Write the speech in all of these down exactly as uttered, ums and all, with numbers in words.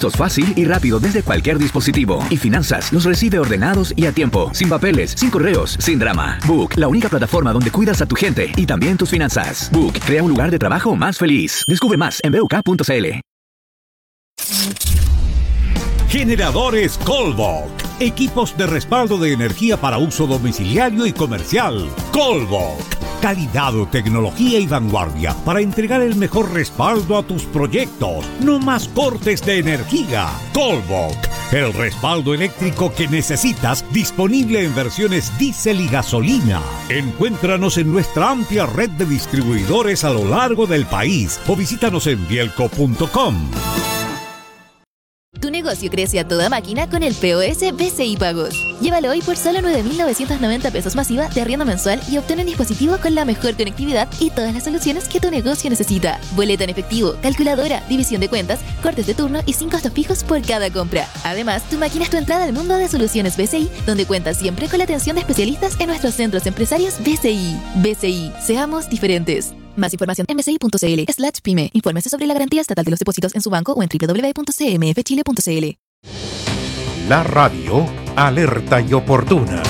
impuestos fácil y rápido desde cualquier dispositivo. Y finanzas los recibe ordenados y a tiempo, sin papeles, sin correos, sin drama. Book, la única plataforma donde cuidas a tu gente y también tus finanzas. Book, crea un lugar de trabajo más feliz. Descubre más en b u k punto c l. Generadores Colbok. Equipos de respaldo de energía para uso domiciliario y comercial. Colbok. Calidad, tecnología y vanguardia para entregar el mejor respaldo a tus proyectos. No más cortes de energía. Colbok. El respaldo eléctrico que necesitas, disponible en versiones diésel y gasolina. Encuéntranos en nuestra amplia red de distribuidores a lo largo del país o visítanos en bielco punto com. Tu negocio crece a toda máquina con el P O S B C I Pagos. Llévalo hoy por solo nueve mil novecientos noventa pesos masiva de arriendo mensual y obtén un dispositivo con la mejor conectividad y todas las soluciones que tu negocio necesita. Boleta en efectivo, calculadora, división de cuentas, cortes de turno y sin costos fijos por cada compra. Además, tu máquina es tu entrada al mundo de soluciones B C I, donde cuentas siempre con la atención de especialistas en nuestros centros empresarios B C I. B C I, seamos diferentes. Más información en bci.cl slash pyme. Infórmese sobre la garantía estatal de los depósitos en su banco o en doble u doble u doble u punto c m f chile punto c l. La radio alerta y oportuna.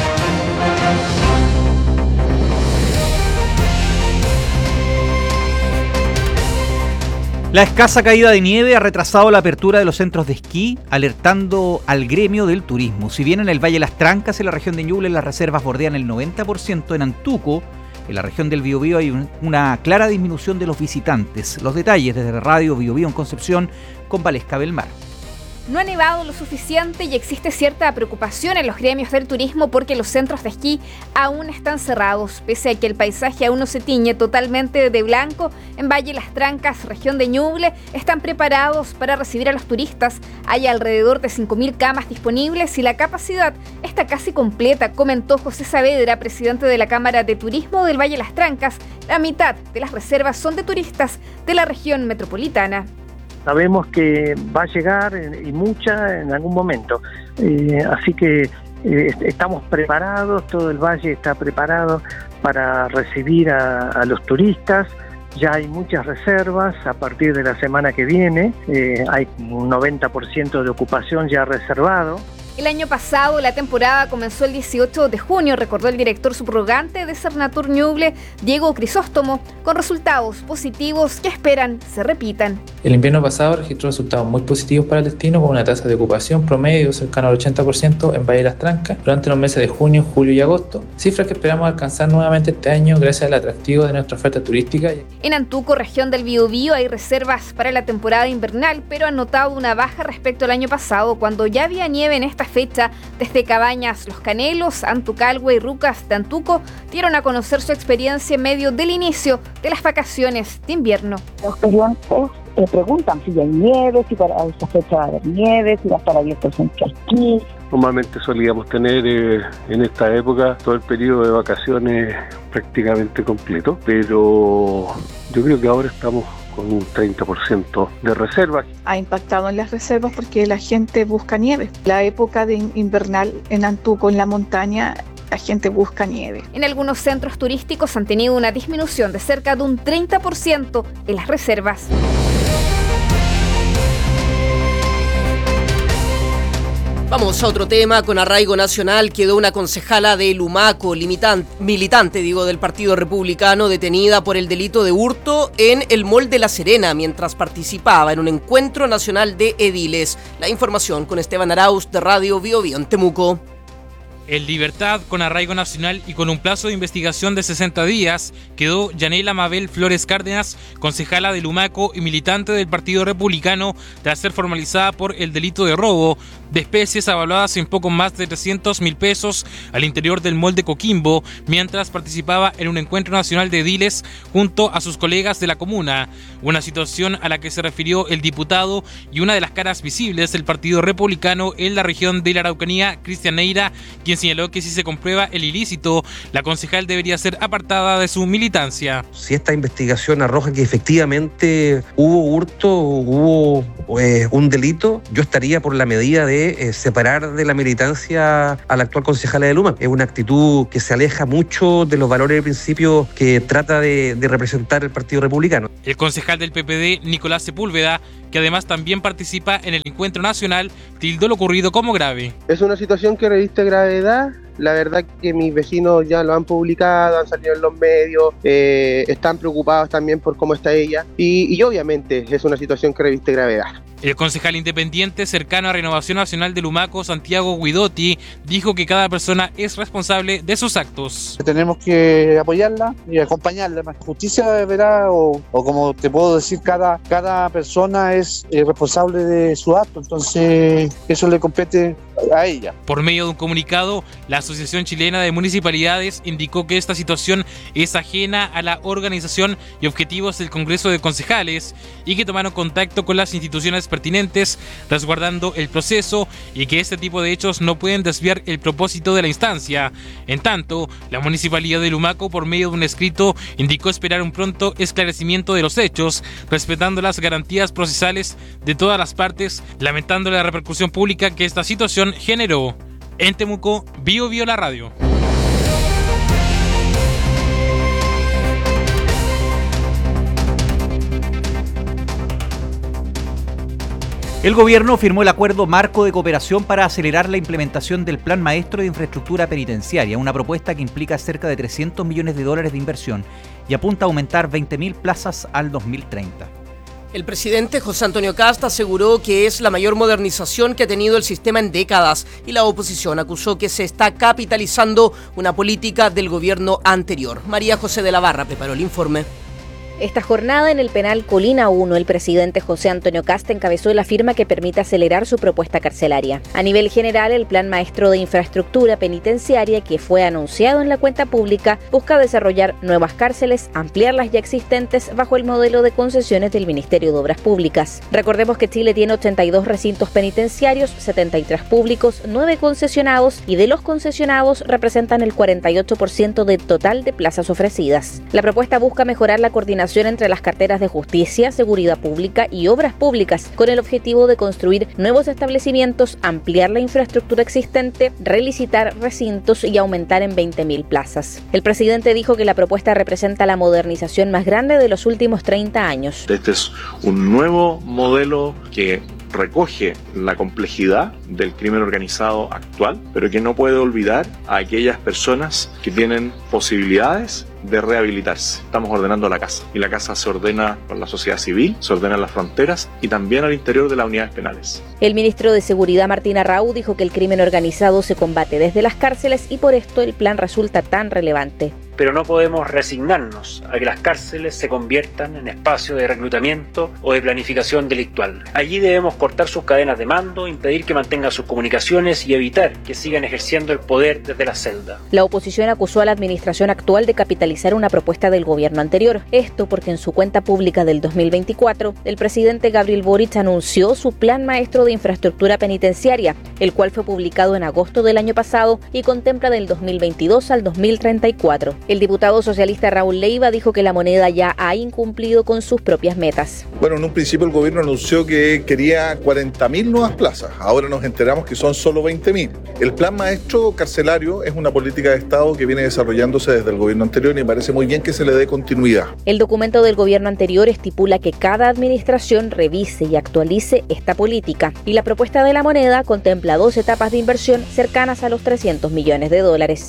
La escasa caída de nieve ha retrasado la apertura de los centros de esquí, alertando al gremio del turismo. Si bien en el Valle Las Trancas, en la región de Ñuble, las reservas bordean el noventa por ciento, en Antuco, en la región del Biobío, hay un, una clara disminución de los visitantes. Los detalles desde Radio Biobío en Concepción con Valesca Belmar. No ha nevado lo suficiente y existe cierta preocupación en los gremios del turismo porque los centros de esquí aún están cerrados. Pese a que el paisaje aún no se tiñe totalmente de blanco, en Valle Las Trancas, región de Ñuble, están preparados para recibir a los turistas. Hay alrededor de cinco mil camas disponibles y la capacidad está casi completa, comentó José Saavedra, presidente de la Cámara de Turismo del Valle Las Trancas. La mitad de las reservas son de turistas de la región metropolitana. Sabemos que va a llegar y mucha en algún momento, eh, así que eh, estamos preparados, todo el valle está preparado para recibir a, a los turistas. Ya hay muchas reservas a partir de la semana que viene, eh, hay un noventa por ciento de ocupación ya reservado. El año pasado la temporada comenzó el dieciocho de junio, recordó el director subrogante de Cernatur Ñuble, Diego Crisóstomo, con resultados positivos que esperan se repitan. El invierno pasado registró resultados muy positivos para el destino, con una tasa de ocupación promedio cercana al ochenta por ciento en Valle Las Trancas durante los meses de junio, julio y agosto, cifras que esperamos alcanzar nuevamente este año gracias al atractivo de nuestra oferta turística. En Antuco, región del Biobío, hay reservas para la temporada invernal, pero han notado una baja respecto al año pasado, cuando ya había nieve en esta fecha. Desde Cabañas, Los Canelos, Antucalhue y Rucas de Antuco dieron a conocer su experiencia en medio del inicio de las vacaciones de invierno. Los clientes eh, preguntan si hay nieve, si para esa fecha va a haber nieve, si va a estar abierto el centro de esquí. Normalmente solíamos tener eh, en esta época todo el periodo de vacaciones prácticamente completo, pero yo creo que ahora estamos con un treinta por ciento de reservas. Ha impactado en las reservas porque la gente busca nieve. La época de invernal en Antuco, en la montaña, la gente busca nieve. En algunos centros turísticos han tenido una disminución de cerca de un treinta por ciento en las reservas. Vamos a otro tema. Con arraigo nacional quedó una concejala de Lumaco, limitan, militante digo, del Partido Republicano, detenida por el delito de hurto en el Mall de La Serena mientras participaba en un encuentro nacional de ediles. La información con Esteban Arauz de Radio Biobío en Temuco. En libertad, con arraigo nacional y con un plazo de investigación de sesenta días, quedó Yanela Mabel Flores Cárdenas, concejala de Lumaco y militante del Partido Republicano, tras ser formalizada por el delito de robo de especies avaluadas en poco más de trescientos mil pesos al interior del Mall de Coquimbo, mientras participaba en un encuentro nacional de ediles junto a sus colegas de la comuna. Una situación a la que se refirió el diputado y una de las caras visibles del Partido Republicano en la región de la Araucanía, Cristian Neira, quien quien señaló que si se comprueba el ilícito, la concejal debería ser apartada de su militancia. Si esta investigación arroja que efectivamente hubo hurto, hubo eh, un delito, yo estaría por la medida de eh, separar de la militancia a la actual concejala de Luma. Es una actitud que se aleja mucho de los valores y principios que trata de, de representar el Partido Republicano. El concejal del P P D, Nicolás Sepúlveda, que además también participa en el encuentro nacional, tildó lo ocurrido como grave. Es una situación que reviste gravedad. La verdad que mis vecinos ya lo han publicado, han salido en los medios, eh, están preocupados también por cómo está ella y, y obviamente es una situación que reviste gravedad. El concejal independiente cercano a Renovación Nacional de Lumaco, Santiago Guidotti, dijo que cada persona es responsable de sus actos. Tenemos que apoyarla y acompañarla. La justicia verá, o, o como te puedo decir, cada, cada persona es eh, responsable de su acto, entonces eso le compete a ella. Por medio de un comunicado, la Asociación Chilena de Municipalidades indicó que esta situación es ajena a la organización y objetivos del Congreso de Concejales y que tomaron contacto con las instituciones pertinentes, resguardando el proceso, y que este tipo de hechos no pueden desviar el propósito de la instancia. En tanto, la Municipalidad de Lumaco, por medio de un escrito, indicó esperar un pronto esclarecimiento de los hechos, respetando las garantías procesales de todas las partes, lamentando la repercusión pública que esta situación generó. En Temuco, Bio Bio la radio. El gobierno firmó el acuerdo marco de cooperación para acelerar la implementación del Plan Maestro de Infraestructura Penitenciaria, una propuesta que implica cerca de trescientos millones de dólares de inversión y apunta a aumentar veinte mil plazas al dos mil treinta. El presidente José Antonio Kast aseguró que es la mayor modernización que ha tenido el sistema en décadas y la oposición acusó que se está capitalizando una política del gobierno anterior. María José de la Barra preparó el informe. Esta jornada en el penal Colina uno, el presidente José Antonio Kast encabezó la firma que permite acelerar su propuesta carcelaria. A nivel general, el Plan Maestro de Infraestructura Penitenciaria, que fue anunciado en la cuenta pública, busca desarrollar nuevas cárceles, ampliar las ya existentes bajo el modelo de concesiones del Ministerio de Obras Públicas. Recordemos que Chile tiene ochenta y dos recintos penitenciarios, setenta y tres públicos, nueve concesionados, y de los concesionados representan el cuarenta y ocho por ciento del total de plazas ofrecidas. La propuesta busca mejorar la coordinación entre las carteras de Justicia, Seguridad Pública y Obras Públicas, con el objetivo de construir nuevos establecimientos, ampliar la infraestructura existente, relicitar recintos y aumentar en veinte mil plazas. El presidente dijo que la propuesta representa la modernización más grande de los últimos treinta años. Este es un nuevo modelo que recoge la complejidad del crimen organizado actual, pero que no puede olvidar a aquellas personas que tienen posibilidades de rehabilitarse. Estamos ordenando la casa, y la casa se ordena con la sociedad civil, se ordenan las fronteras y también al interior de las unidades penales. El ministro de Seguridad, Martín Arrau, dijo que el crimen organizado se combate desde las cárceles y por esto el plan resulta tan relevante. Pero no podemos resignarnos a que las cárceles se conviertan en espacios de reclutamiento o de planificación delictual. Allí debemos cortar sus cadenas de mando, impedir que mantengan sus comunicaciones y evitar que sigan ejerciendo el poder desde la celda. La oposición acusó a la administración actual de capitalizar una propuesta del gobierno anterior. Esto porque en su cuenta pública del dos mil veinticuatro, el presidente Gabriel Boric anunció su Plan Maestro de Infraestructura Penitenciaria, el cual fue publicado en agosto del año pasado y contempla del dos mil veintidós al dos mil treinta y cuatro. El diputado socialista Raúl Leiva dijo que la moneda ya ha incumplido con sus propias metas. Bueno, en un principio el gobierno anunció que quería cuarenta mil nuevas plazas. Ahora nos enteramos que son solo veinte mil. El plan maestro carcelario es una política de Estado que viene desarrollándose desde el gobierno anterior y me parece muy bien que se le dé continuidad. El documento del gobierno anterior estipula que cada administración revise y actualice esta política, y la propuesta de la moneda contempla dos etapas de inversión cercanas a los trescientos millones de dólares.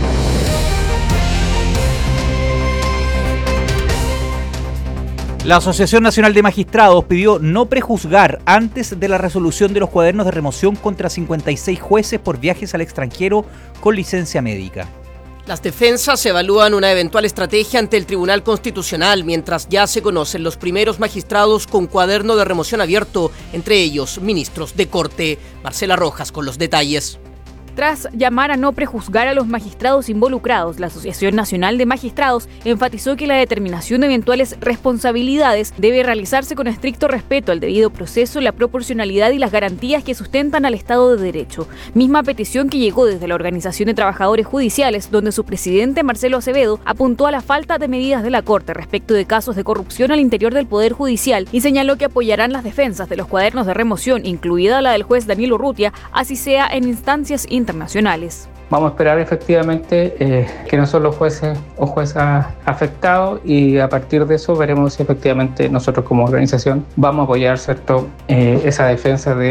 La Asociación Nacional de Magistrados pidió no prejuzgar antes de la resolución de los cuadernos de remoción contra cincuenta y seis jueces por viajes al extranjero con licencia médica. Las defensas evalúan una eventual estrategia ante el Tribunal Constitucional, mientras ya se conocen los primeros magistrados con cuaderno de remoción abierto, entre ellos ministros de Corte. Marcela Rojas con los detalles. Tras llamar a no prejuzgar a los magistrados involucrados, la Asociación Nacional de Magistrados enfatizó que la determinación de eventuales responsabilidades debe realizarse con estricto respeto al debido proceso, la proporcionalidad y las garantías que sustentan al Estado de Derecho. Misma petición que llegó desde la Organización de Trabajadores Judiciales, donde su presidente, Marcelo Acevedo, apuntó a la falta de medidas de la Corte respecto de casos de corrupción al interior del Poder Judicial y señaló que apoyarán las defensas de los cuadernos de remoción, incluida la del juez Daniel Urrutia, así sea en instancias internacionales. Vamos a esperar efectivamente eh, que no son los jueces o juezas afectados y a partir de eso veremos si efectivamente nosotros como organización vamos a apoyar, ¿cierto?, eh, esa defensa de